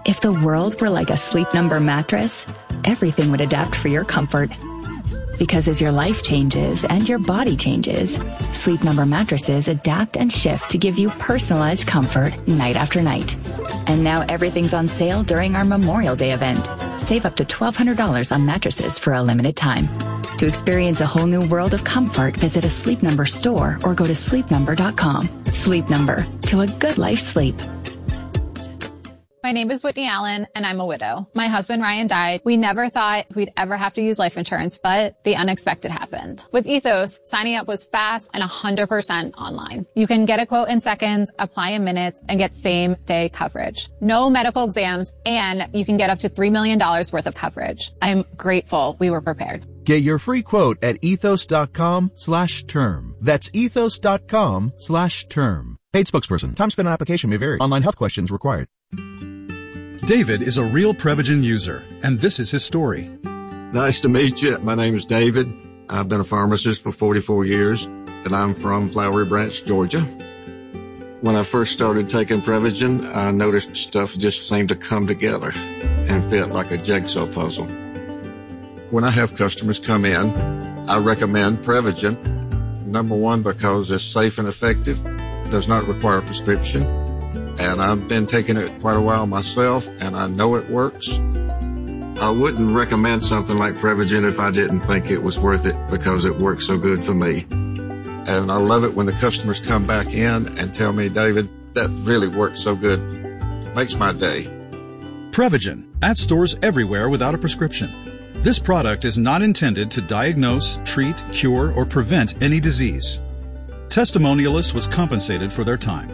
If the world were like a Sleep Number mattress, everything would adapt for your comfort. Because as your life changes and your body changes, Sleep Number mattresses adapt and shift to give you personalized comfort night after night. And now everything's on sale during our Memorial Day event. Save up to $1,200 on mattresses for a limited time. To experience a whole new world of comfort, visit a Sleep Number store or go to sleepnumber.com. Sleep Number, to a good life sleep. My name is Whitney Allen, and I'm a widow. My husband, Ryan, died. We never thought we'd ever have to use life insurance, but the unexpected happened. With Ethos, signing up was fast and 100% online. You can get a quote in seconds, apply in minutes, and get same-day coverage. No medical exams, and you can get up to $3 million worth of coverage. I'm grateful we were prepared. Get your free quote at ethos.com/term. That's ethos.com/term. Paid spokesperson. Time spent on application may vary. Online health questions required. David is a real Prevagen user, and this is his story. Nice to meet you. My name is David. I've been a pharmacist for 44 years, and I'm from Flowery Branch, Georgia. When I first started taking Prevagen, I noticed stuff just seemed to come together and fit like a jigsaw puzzle. When I have customers come in, I recommend Prevagen. Number one, because it's safe and effective, does not require a prescription. And I've been taking it quite a while myself, and I know it works. I wouldn't recommend something like Prevagen if I didn't think it was worth it because it works so good for me. And I love it when the customers come back in and tell me, David, that really worked so good. Makes my day. Prevagen, at stores everywhere without a prescription. This product is not intended to diagnose, treat, cure, or prevent any disease. Testimonialist was compensated for their time.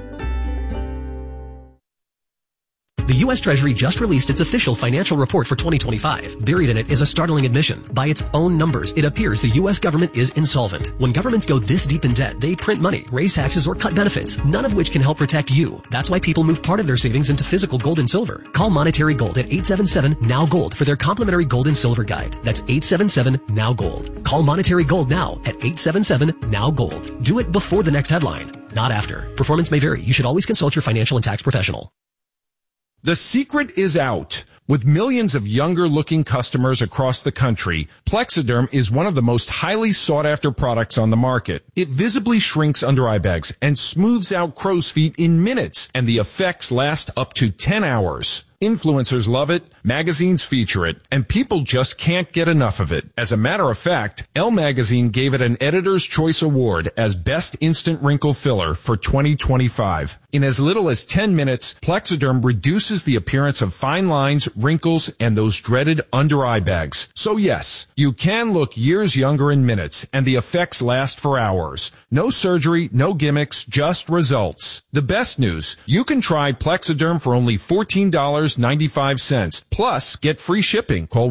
The U.S. Treasury just released its official financial report for 2025. Buried in it is a startling admission. By its own numbers, it appears the U.S. government is insolvent. When governments go this deep in debt, they print money, raise taxes, or cut benefits, none of which can help protect you. That's why people move part of their savings into physical gold and silver. Call Monetary Gold at 877-NOW-GOLD for their complimentary gold and silver guide. That's 877-NOW-GOLD. Call Monetary Gold now at 877-NOW-GOLD. Do it before the next headline, not after. Performance may vary. You should always consult your financial and tax professional. The secret is out. With millions of younger-looking customers across the country, Plexiderm is one of the most highly sought-after products on the market. It visibly shrinks under eye bags and smooths out crow's feet in minutes, and the effects last up to 10 hours. Influencers love it, magazines feature it, and people just can't get enough of it. As a matter of fact, Elle magazine gave it an Editor's Choice Award as Best Instant Wrinkle Filler for 2025. In as little as 10 minutes, Plexiderm reduces the appearance of fine lines, wrinkles, and those dreaded under-eye bags. So yes, you can look years younger in minutes, and the effects last for hours. No surgery, no gimmicks, just results. The best news, you can try Plexiderm for only $14.95. Plus, get free shipping. Call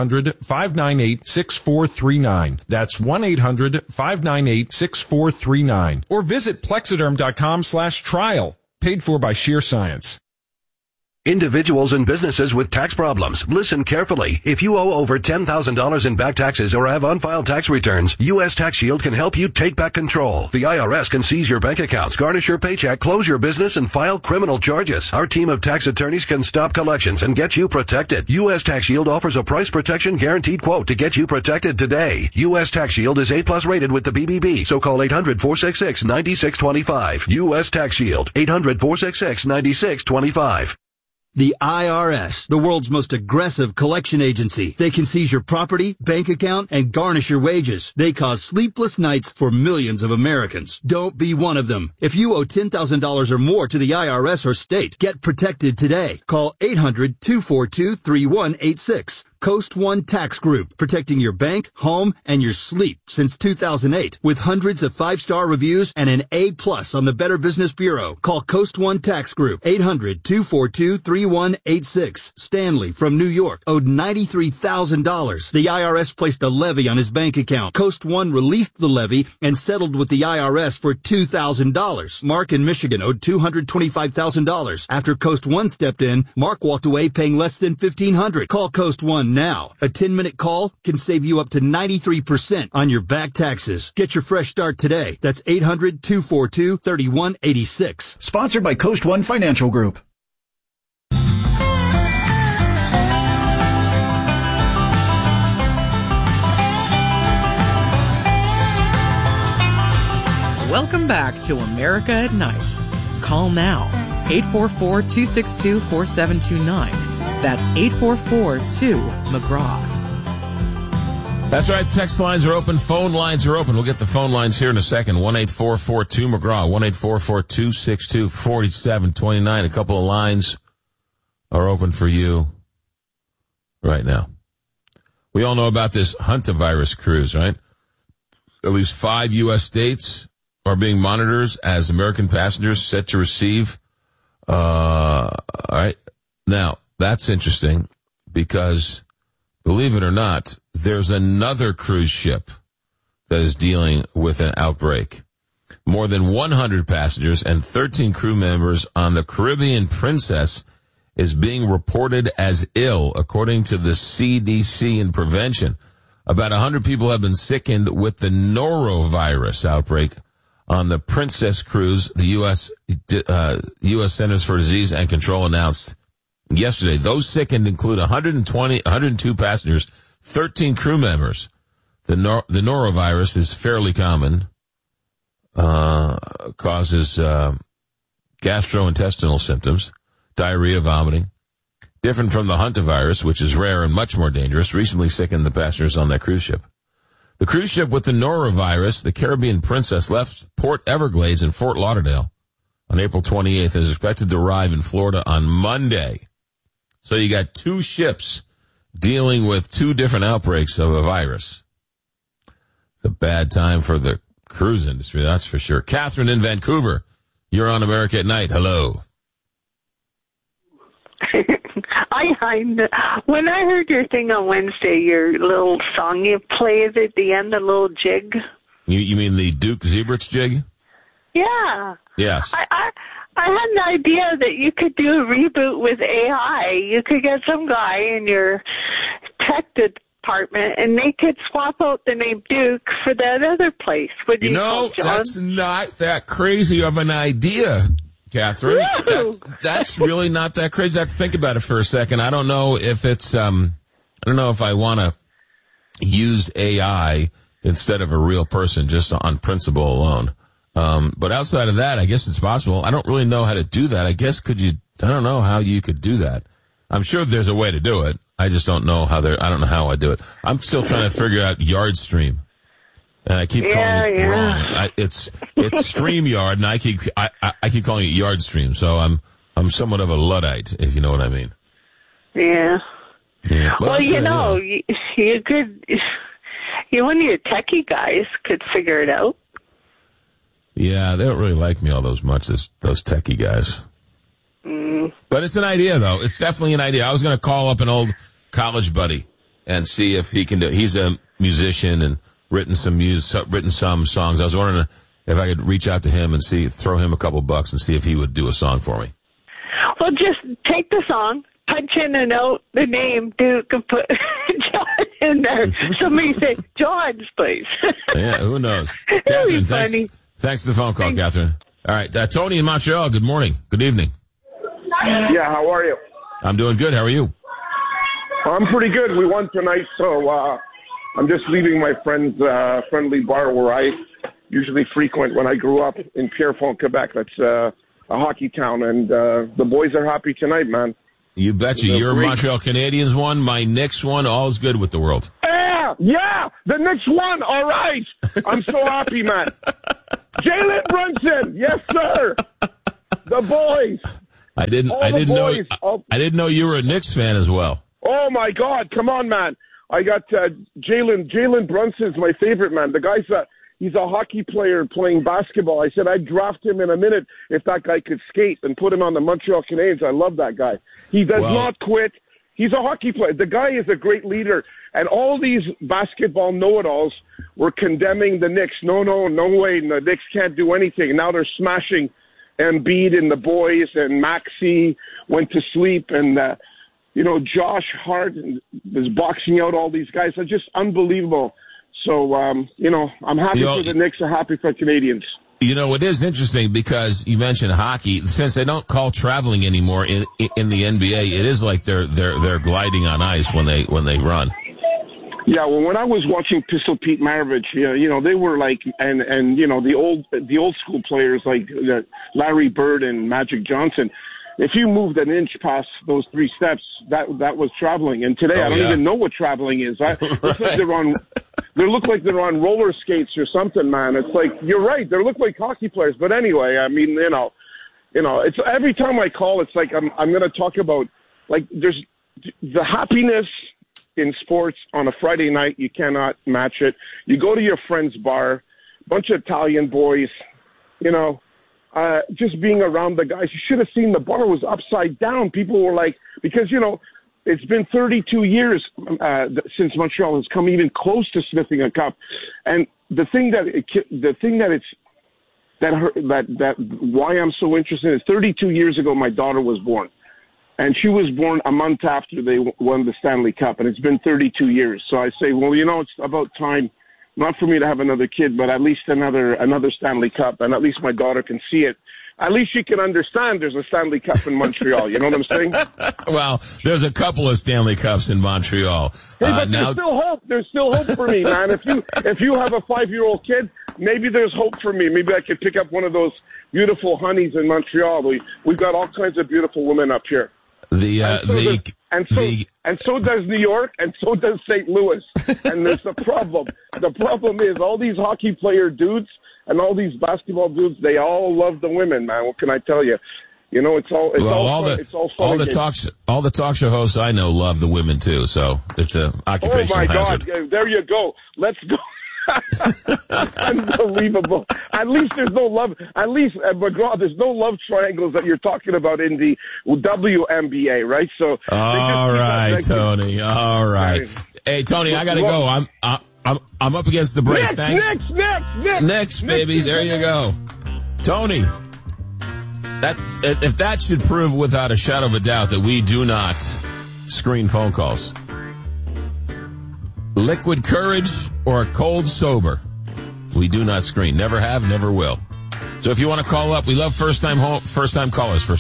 1-800-598-6439. That's 1-800-598-6439. Or visit Plexiderm.com/trial. Paid for by Sheer Science. Individuals and businesses with tax problems, listen carefully. If you owe over $10,000 in back taxes or have unfiled tax returns, U.S. Tax Shield can help you take back control. The IRS can seize your bank accounts, garnish your paycheck, close your business, and file criminal charges. Our team of tax attorneys can stop collections and get you protected. U.S. Tax Shield offers a price protection guaranteed quote to get you protected today. U.S. Tax Shield is A+ rated with the BBB, so call 800-466-9625. U.S. Tax Shield, 800-466-9625. The IRS, the world's most aggressive collection agency. They can seize your property, bank account, and garnish your wages. They cause sleepless nights for millions of Americans. Don't be one of them. If you owe $10,000 or more to the IRS or state, get protected today. Call 800-242-3186. Coast One Tax Group, protecting your bank, home, and your sleep since 2008. With hundreds of 5-star reviews and an A+ on the Better Business Bureau. Call Coast One Tax Group, 800-242-3186. Stanley from New York owed $93,000. The IRS placed a levy on his bank account. Coast One released the levy and settled with the IRS for $2,000. Mark in Michigan owed $225,000. After Coast One stepped in, Mark walked away paying less than $1,500. Call Coast One now. A 10-minute call can save you up to 93% on your back taxes. Get your fresh start today. That's 800-242-3186. Sponsored by Coast One Financial Group. Welcome back to America at Night. Call now. 844-262-4729. That's 844-2-McGraw. That's right. Text lines are open. Phone lines are open. We'll get the phone lines here in a second. 1-844-2-McGraw. 1-844-262-4729. A couple of lines are open for you right now. We all know about this Hantavirus cruise, right? At least 5 U.S. states are being monitored as American passengers set to receive. All right. Now, that's interesting because, believe it or not, there's another cruise ship that is dealing with an outbreak. More than 100 passengers and 13 crew members on the Caribbean Princess is being reported as ill, according to the CDC and prevention. About 100 people have been sickened with the norovirus outbreak on the Princess cruise, the U.S. Centers for Disease and Control announced yesterday. Those sickened include 102 passengers, 13 crew members. The norovirus is fairly common, causes gastrointestinal symptoms, diarrhea, vomiting. Different from the Hantavirus, which is rare and much more dangerous, recently sickened the passengers on that cruise ship. The cruise ship with the norovirus, the Caribbean Princess, left Port Everglades in Fort Lauderdale on April 28th and is expected to arrive in Florida on Monday. So you got 2 ships dealing with 2 different outbreaks of a virus. It's a bad time for the cruise industry, that's for sure. Catherine in Vancouver, you're on America at Night. Hello. When I heard your thing on Wednesday, your little song you played at the end, the little jig. You mean the Duke Zebrits jig? Yeah. Yes. I had an idea that you could do a reboot with AI. You could get some guy in your tech department, and they could swap out the name Duke for that other place. Would you know, that's not that crazy of an idea, Catherine. That's really not that crazy. I have to think about it for a second. I don't know if it's, I don't know if I want to use AI instead of a real person just on principle alone. But outside of that, I guess it's possible. I don't really know how to do that. I don't know how you could do that. I'm sure there's a way to do it. I just don't know I don't know how I do it. I'm still trying to figure out Yardstream. And I keep calling it wrong. It's StreamYard, and I keep calling it Yardstream. So I'm somewhat of a Luddite, if you know what I mean. Yeah. Well, you know, you could, one of your techie guys could figure it out. Yeah, they don't really like me all those much, those techie guys. But it's an idea, though. It's definitely an idea. I was going to call up an old college buddy and see if he can do it. He's a musician and written some songs. I was wondering if I could reach out to him and throw him a couple bucks and see if he would do a song for me. Well, just take the song, punch in a note, the name Duke, and put John in there. Somebody say, John's, please. Yeah, who knows? It'll be funny. Thanks for the phone call, Catherine. All right, Tony in Montreal, good morning. Good evening. Yeah, how are you? I'm doing good. How are you? I'm pretty good. We won tonight, so I'm just leaving my friend's friendly bar where I usually frequent when I grew up in Pierrefonds, Quebec. That's a hockey town, and the boys are happy tonight, man. You betcha. Your Montreal Canadiens won, my Knicks won. All's good with the world. Yeah, the Knicks won. All right. I'm so happy, man. Jalen Brunson, yes, sir. The boys. I didn't know you were a Knicks fan as well. Oh my God! Come on, man. I got Jalen Brunson's my favorite, man. The guy's he's a hockey player playing basketball. I said I'd draft him in a minute if that guy could skate and put him on the Montreal Canadiens. I love that guy. He does not quit. He's a hockey player. The guy is a great leader. And all these basketball know-it-alls were condemning the Knicks. No way. The Knicks can't do anything. Now they're smashing Embiid and the boys, and Maxey went to sleep, and Josh Hart is boxing out all these guys. It's just unbelievable. So I'm happy for the Knicks. I'm happy for Canadians. You know, it is interesting because you mentioned hockey. Since they don't call traveling anymore in the NBA, it is like they're gliding on ice when they run. Yeah, well, when I was watching Pistol Pete Maravich, they were like, and the old school players like Larry Bird and Magic Johnson. If you moved an inch past those 3 steps, that was traveling. And today, I don't even know what traveling is. They look like they're on roller skates or something, man. It's like, you're right, they look like hockey players. But anyway, I mean, it's every time I call, it's like I'm going to talk about, like, there's the happiness in sports on a Friday night. You cannot match it. You go to your friend's bar, bunch of Italian boys, just being around the guys. You should have seen the bar was upside down. People were like, because, it's been 32 years since Montreal has come even close to sniffing a cup. And why I'm so interested is 32 years ago, my daughter was born. And she was born a month after they won the Stanley Cup, and it's been 32 years. So I say, well, it's about time, not for me to have another kid, but at least another Stanley Cup, and at least my daughter can see it. At least she can understand there's a Stanley Cup in Montreal. You know what I'm saying? Well, there's a couple of Stanley Cups in Montreal. Hey, but there's still hope. There's still hope for me, man. If you have a 5-year-old kid, maybe there's hope for me. Maybe I could pick up one of those beautiful honeys in Montreal. We've got all kinds of beautiful women up here. So does New York, and so does St. Louis. And there's a problem. The problem is all these hockey player dudes and all these basketball dudes, they all love the women, man. What can I tell you? All the talk show hosts I know love the women too. So it's an occupational hazard. Oh my God! There you go. Let's go. Unbelievable. At least there's no love. At least, McGraw, there's no love triangles that you're talking about in the WNBA, right? So. All right, Tony. All right. Hey, Tony, I gotta go. I'm up against the break. Thanks. Next, baby. There you go, Tony. If that should prove without a shadow of a doubt that we do not screen phone calls. Liquid courage or a cold sober. We do not screen. Never have, never will. So if you want to call up, we love first-time home buyers.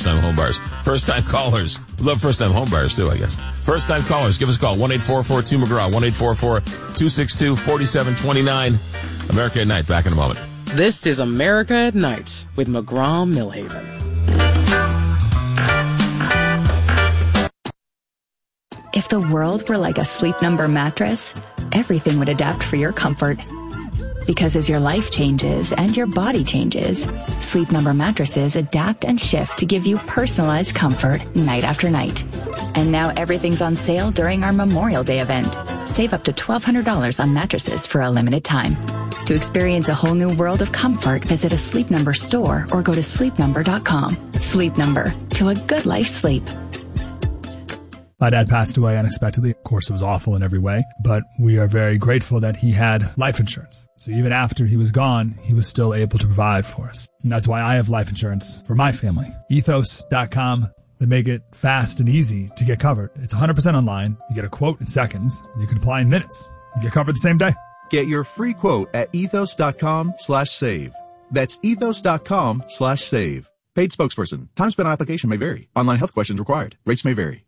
We love first-time home buyers too, I guess. First-time callers, give us a call. 1-844-2-McGraw. 1-844-262-4729. America at Night. Back in a moment. This is America at Night with McGraw-Millhaven. If the world were like a Sleep Number mattress, everything would adapt for your comfort. Because as your life changes and your body changes, Sleep Number mattresses adapt and shift to give you personalized comfort night after night. And now everything's on sale during our Memorial Day event. Save up to $1,200 on mattresses for a limited time. To experience a whole new world of comfort, visit a Sleep Number store or go to sleepnumber.com. Sleep Number, to a good life sleep. My dad passed away unexpectedly. Of course, it was awful in every way, but we are very grateful that he had life insurance. So even after he was gone, he was still able to provide for us. And that's why I have life insurance for my family. Ethos.com. They make it fast and easy to get covered. It's 100% online. You get a quote in seconds, and you can apply in minutes. You get covered the same day. Get your free quote at ethos.com/save. That's ethos.com/save. Paid spokesperson. Time spent on application may vary. Online health questions required. Rates may vary.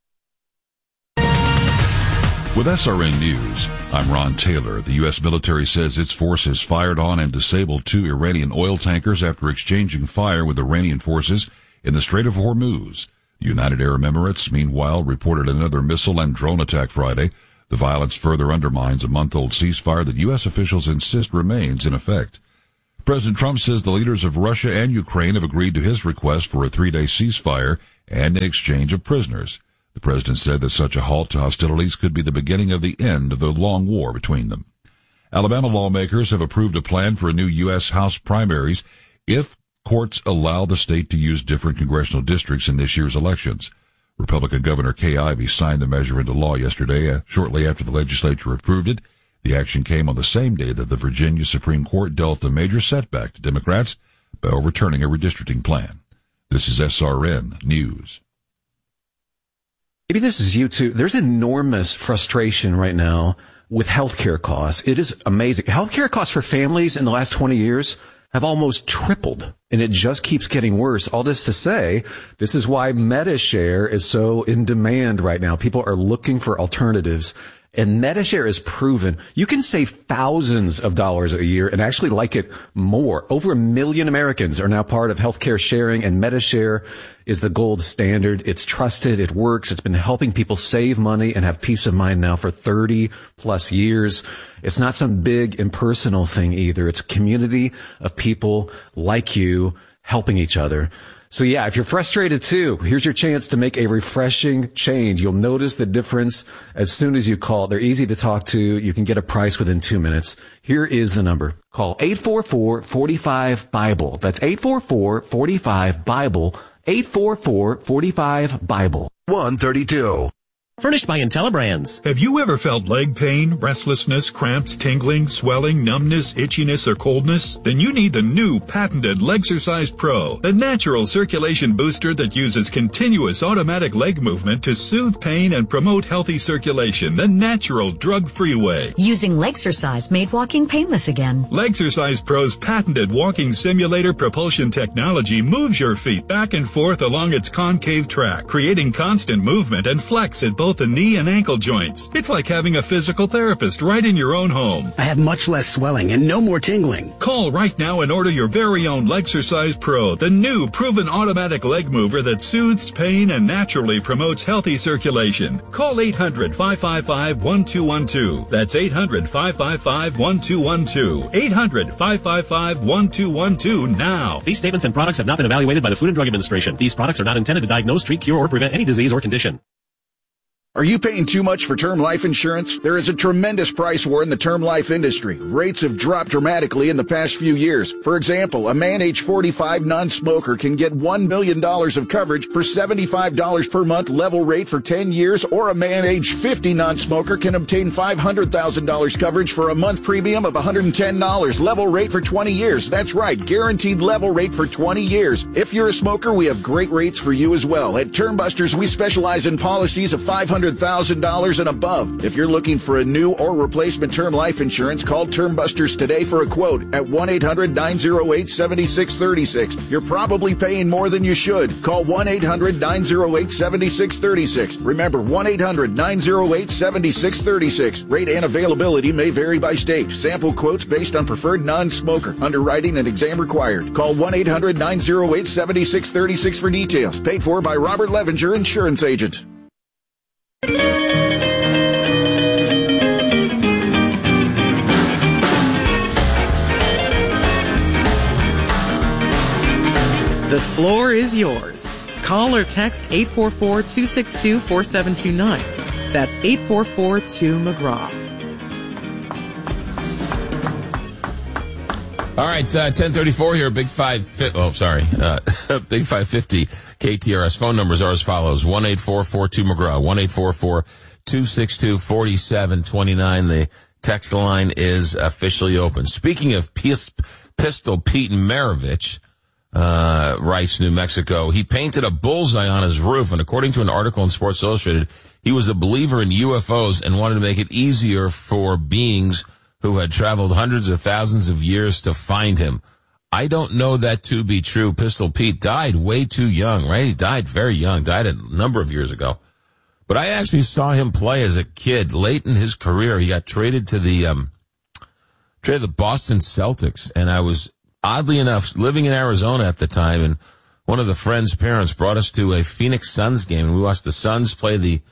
With SRN News, I'm Ron Taylor. The U.S. military says its forces fired on and disabled 2 Iranian oil tankers after exchanging fire with Iranian forces in the Strait of Hormuz. The United Arab Emirates, meanwhile, reported another missile and drone attack Friday. The violence further undermines a month-old ceasefire that U.S. officials insist remains in effect. President Trump says the leaders of Russia and Ukraine have agreed to his request for a 3-day ceasefire and an exchange of prisoners. The president said that such a halt to hostilities could be the beginning of the end of the long war between them. Alabama lawmakers have approved a plan for a new U.S. House primaries if courts allow the state to use different congressional districts in this year's elections. Republican Governor Kay Ivey signed the measure into law yesterday, shortly after the legislature approved it. The action came on the same day that the Virginia Supreme Court dealt a major setback to Democrats by overturning a redistricting plan. This is SRN News. Maybe this is you too. There's enormous frustration right now with healthcare costs. It is amazing. Healthcare costs for families in the last 20 years have almost tripled, and it just keeps getting worse. All this to say, this is why MediShare is so in demand right now. People are looking for alternatives, And MediShare is proven you can save thousands of dollars a year and actually like it more. Over 1 million Americans are now part of healthcare sharing, and MediShare is the gold standard. It's trusted. It works. It's been helping people save money and have peace of mind now for 30 plus years. It's not some big impersonal thing either. It's a community of people like you helping each other. So yeah, if you're frustrated too, here's your chance to make a refreshing change. You'll notice the difference as soon as you call. They're easy to talk to. You can get a price within 2 minutes. Here is the number. Call 844-45-BIBLE. That's 844-45-BIBLE. 844-45-BIBLE. 132. Furnished by IntelliBrands. Have you ever felt leg pain, restlessness, cramps, tingling, swelling, numbness, itchiness, or coldness? Then you need the new patented Legsercise Pro, the natural circulation booster that uses continuous automatic leg movement to soothe pain and promote healthy circulation the natural drug-free way. Using Legsercise made walking painless again. Legsercise Pro's patented walking simulator propulsion technology moves your feet back and forth along its concave track, creating constant movement and flex at both the knee and ankle joints. It's like having a physical therapist right in your own home. I have much less swelling and no more tingling. Call right now and order your very own Legsercise Pro, the new proven automatic leg mover that soothes pain and naturally promotes healthy circulation. Call 800-555-1212. That's 800-555-1212. 800-555-1212 now. These statements and products have not been evaluated by the Food and Drug Administration. These products are not intended to diagnose, treat, cure, or prevent any disease or condition. Are you paying too much for term life insurance? There is a tremendous price war in the term life industry. Rates have dropped dramatically in the past few years. For example, a man age 45 non-smoker can get $1 million of coverage for $75 per month level rate for 10 years, or a man age 50 non-smoker can obtain $500,000 coverage for a month premium of $110 level rate for 20 years. That's right, guaranteed level rate for 20 years. If you're a smoker, we have great rates for you as well. At Termbusters, we specialize in policies of $500,000 and above. If you're looking for a new or replacement term life insurance, call Termbusters today for a quote at 1-800-908-7636. You're probably paying more than you should. Call 1-800-908-7636. Remember, 1-800-908-7636. Rate and availability may vary by state. Sample quotes based on preferred non-smoker. Underwriting and exam required. Call 1-800-908-7636 for details. Paid for by Robert Levinger, Insurance Agent. The floor is yours. Call or text 844-262-4729. That's 844-2-McGraw. All right, 1034 here, Big 550. Oh, sorry. Big 550 KTRS. Phone numbers are as follows. 1-844-2-McGraw. 1-844-262-4729. The text line is officially open. Speaking of Pistol Pete Maravich, Rice, New Mexico, he painted a bullseye on his roof, and according to an article in Sports Illustrated, he was a believer in UFOs and wanted to make it easier for beings who had traveled hundreds of thousands of years to find him. I don't know that to be true. Pistol Pete died way too young, right? He died very young, died a number of years ago. But I actually saw him play as a kid late in his career. He got traded to the Boston Celtics, and I was, oddly enough, living in Arizona at the time, and one of the friend's parents brought us to a Phoenix Suns game, and we watched the Suns play the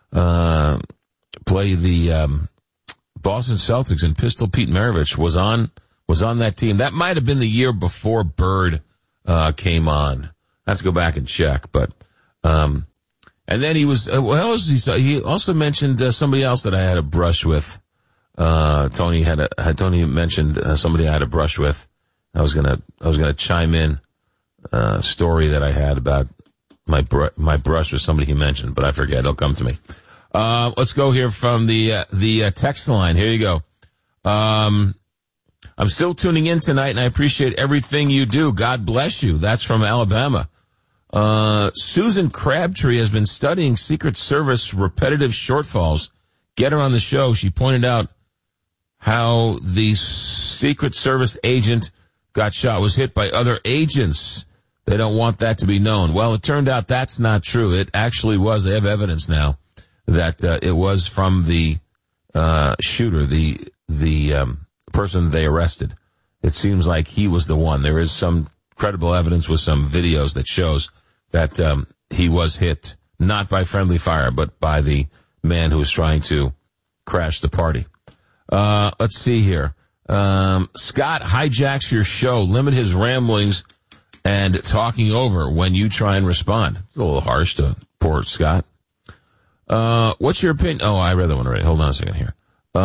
Boston Celtics, and Pistol Pete Maravich was on that team. That might have been the year before Bird came on. I have to go back and check, but and then he was he also mentioned somebody else that I had a brush with. Tony mentioned somebody I had a brush with. I was gonna chime in a story that I had about my brush with somebody he mentioned, but I forget. It'll come to me. Let's go here from the text line. Here you go. I'm still tuning in tonight, and I appreciate everything you do. God bless you. That's from Alabama. Susan Crabtree has been studying Secret Service repetitive shortfalls. Get her on the show. She pointed out how the Secret Service agent got shot, was hit by other agents. They don't want that to be known. Well, it turned out that's not true. It actually was. They have evidence now that it was from the shooter, the person they arrested. It seems like he was the one. There is some credible evidence with some videos that shows that he was hit not by friendly fire, but by the man who was trying to crash the party. Let's see here. Scott hijacks your show. Limit his ramblings and talking over when you try and respond. It's a little harsh to poor Scott. What's your opinion? Oh, I read that one already. Hold on a second here.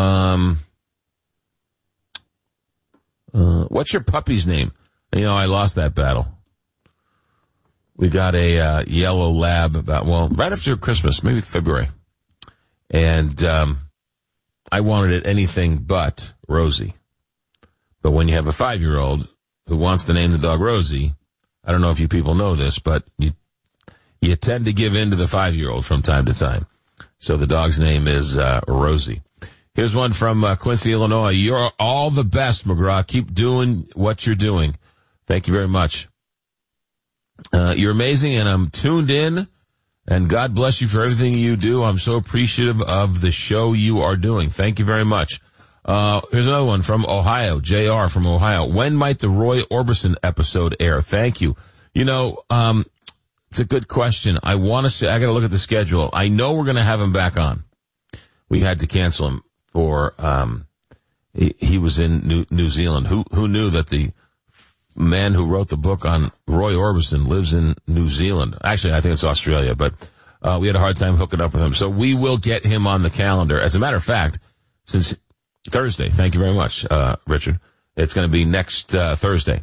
What's your puppy's name? I lost that battle. We got a yellow lab right after Christmas, maybe February. And I wanted it anything but Rosie. But when you have a 5-year-old who wants to name the dog Rosie, I don't know if you people know this, but you tend to give in to the 5-year-old from time to time. So the dog's name is Rosie. Here's one from Quincy, Illinois. You're all the best, McGraw. Keep doing what you're doing. Thank you very much. You're amazing, and I'm tuned in, and God bless you for everything you do. I'm so appreciative of the show you are doing. Thank you very much. Here's another one from Ohio, JR from Ohio. When might the Roy Orbison episode air? Thank you. It's a good question. I got to look at the schedule. I know we're going to have him back on. We had to cancel him for, he was in New Zealand. Who knew that the man who wrote the book on Roy Orbison lives in New Zealand? Actually, I think it's Australia, but, we had a hard time hooking up with him. So we will get him on the calendar. As a matter of fact, since Thursday, thank you very much, Richard. It's going to be next, Thursday.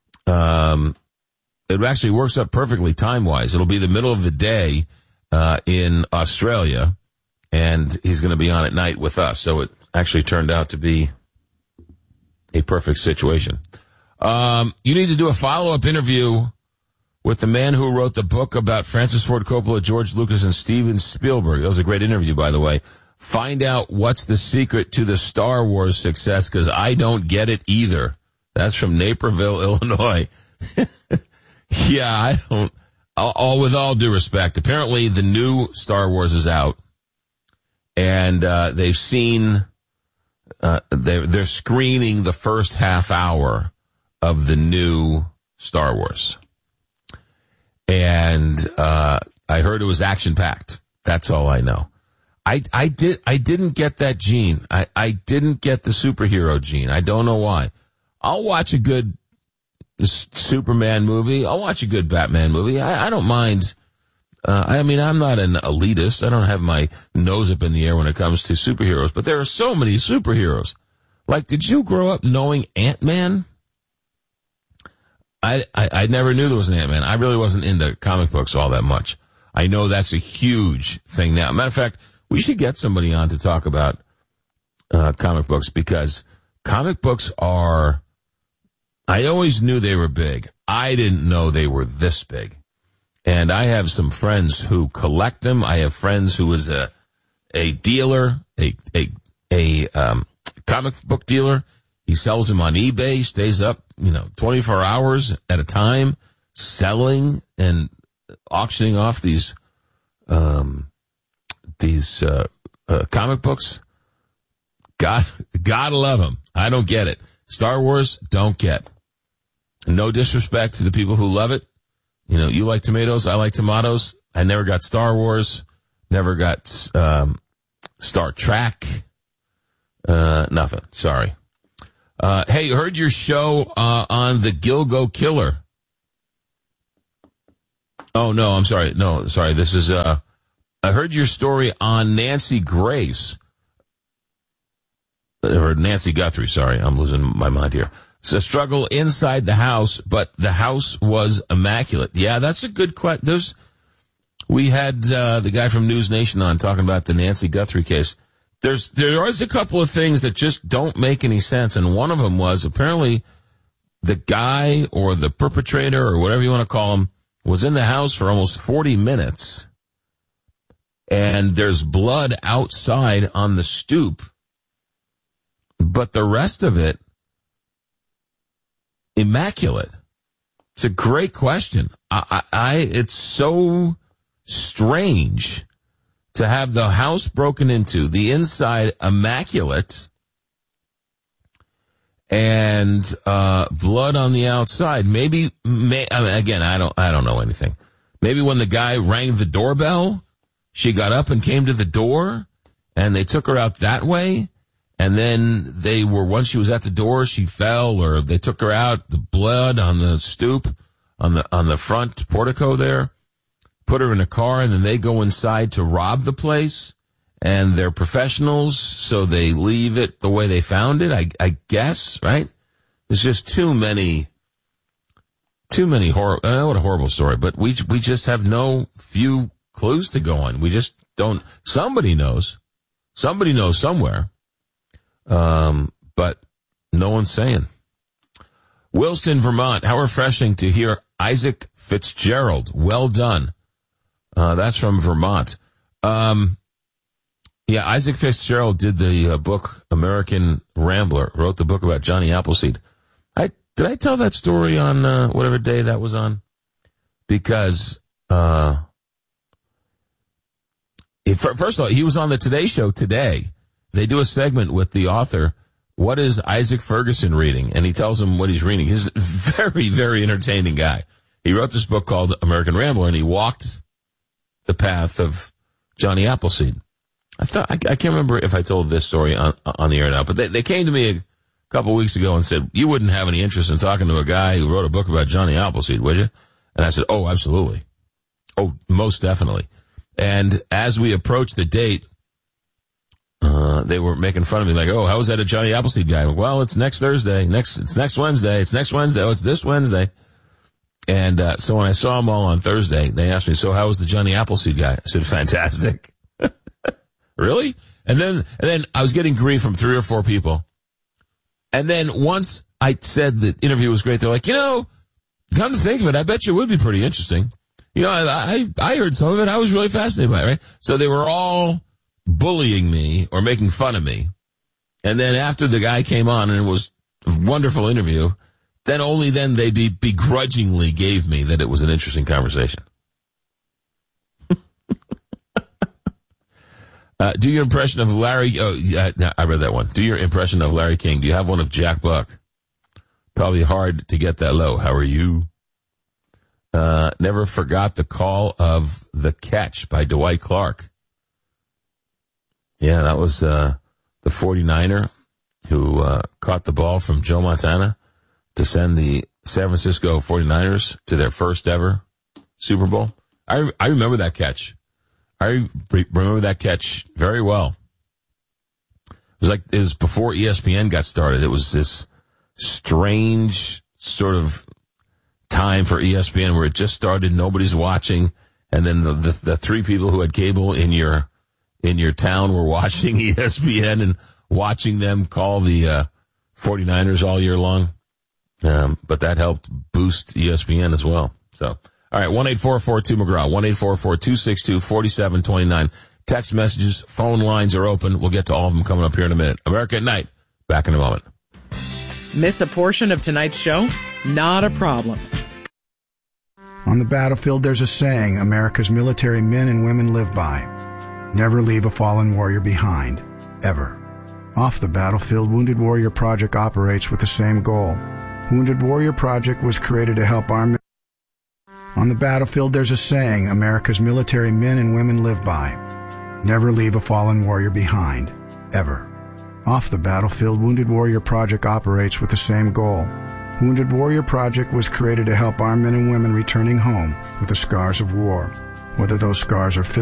It actually works up perfectly time-wise. It'll be the middle of the day, in Australia, and he's going to be on at night with us. So it actually turned out to be a perfect situation. You need to do a follow-up interview with the man who wrote the book about Francis Ford Coppola, George Lucas, and Steven Spielberg. That was a great interview, by the way. Find out what's the secret to the Star Wars success, because I don't get it either. That's from Naperville, Illinois. Yeah, I don't. With all due respect, apparently the new Star Wars is out, and they've seen. They're screening the first half hour of the new Star Wars, and I heard it was action packed. That's all I know. I didn't get that gene. I didn't get the superhero gene. I don't know why. I'll watch a good Superman movie. I'll watch a good Batman movie. I don't mind. I'm not an elitist. I don't have my nose up in the air when it comes to superheroes, but there are so many superheroes. Like, did you grow up knowing Ant-Man? I never knew there was an Ant-Man. I really wasn't into comic books all that much. I know that's a huge thing now. Matter of fact, we should get somebody on to talk about comic books, because comic books are, I always knew they were big. I didn't know they were this big. And I have some friends who collect them. I have friends who is a dealer, a comic book dealer. He sells them on eBay, stays up, 24 hours at a time, selling and auctioning off these comic books. Gotta love them. I don't get it. Star Wars, don't get. No disrespect to the people who love it. You like tomatoes, I like tomatoes. I never got Star Wars, never got Star Trek, nothing. Sorry. Hey, heard your show on the Gilgo Killer. Oh, no, I'm sorry. No, sorry. This is, I heard your story on Nancy Grace. Or Nancy Guthrie, sorry. I'm losing my mind here. It's a struggle inside the house, but the house was immaculate. Yeah, that's a good question. We had the guy from News Nation on talking about the Nancy Guthrie case. There is a couple of things that just don't make any sense, and one of them was apparently the guy or the perpetrator or whatever you want to call him was in the house for almost 40 minutes, and there's blood outside on the stoop, but the rest of it, immaculate. It's a great question. It's so strange to have the house broken into, the inside immaculate, and blood on the outside. Again, I don't know anything. Maybe when the guy rang the doorbell, she got up and came to the door, and they took her out that way. And then once she was at the door, she fell, or they took her out, the blood on the stoop, on the front portico there, put her in a car, and then they go inside to rob the place. And they're professionals, so they leave it the way they found it, I guess, right? There's just too many horror. I know what a horrible story, but we just have few clues to go on. We just don't. Somebody knows somewhere, but no one's saying. Williston, Vermont. How refreshing to hear Isaac Fitzgerald. Well done. That's from Vermont. Yeah, Isaac Fitzgerald did the book American Rambler, wrote the book about Johnny Appleseed. Did I tell that story on whatever day that was on? Because first of all, he was on the Today Show today. They do a segment with the author, what is Isaac Ferguson reading? And he tells him what he's reading. He's a very, very entertaining guy. He wrote this book called American Rambler, and he walked the path of Johnny Appleseed. I can't remember if I told this story on the air now, but they came to me a couple weeks ago and said, you wouldn't have any interest in talking to a guy who wrote a book about Johnny Appleseed, would you? And I said, oh, absolutely. Oh, most definitely. And as we approached the date, they were making fun of me like, oh, how was that a Johnny Appleseed guy? Well, it's next Thursday. It's next Wednesday. It's next Wednesday. Oh, it's this Wednesday. And so when I saw them all on Thursday, they asked me, so how was the Johnny Appleseed guy? I said, fantastic. Really? And then I was getting grief from 3 or 4 people. And then once I said the interview was great, they're like, come to think of it, I bet you it would be pretty interesting. I heard some of it. I was really fascinated by it, right? So they were all bullying me or making fun of me. And then after the guy came on and it was a wonderful interview, then only then they begrudgingly gave me that it was an interesting conversation. Do your impression of Larry. I read that one. Do your impression of Larry King. Do you have one of Jack Buck? Probably hard to get that low. How are you? Never forgot the call of The Catch by Dwight Clark. Yeah, that was the 49er who caught the ball from Joe Montana to send the San Francisco 49ers to their first ever Super Bowl. I remember that catch. I remember that catch very well. It was before ESPN got started. It was this strange sort of time for ESPN where it just started, nobody's watching, and then the 3 people who had cable in your town were watching ESPN and watching them call the 49ers all year long. But that helped boost ESPN as well. So, all right, 1-844-2-McGraw, 1-844-262-4729. Text messages, phone lines are open. We'll get to all of them coming up here in a minute. America at Night, back in a moment. Miss a portion of tonight's show? Not a problem. On the battlefield, there's a saying America's military men and women live by. Never leave a fallen warrior behind, ever. Off the battlefield, Wounded Warrior Project operates with the same goal. Wounded Warrior Project was created to help our men. On the battlefield, there's a saying America's military men and women live by. Never leave a fallen warrior behind, ever. Off the battlefield, Wounded Warrior Project operates with the same goal. Wounded Warrior Project was created to help our men and women returning home with the scars of war, whether those scars are physical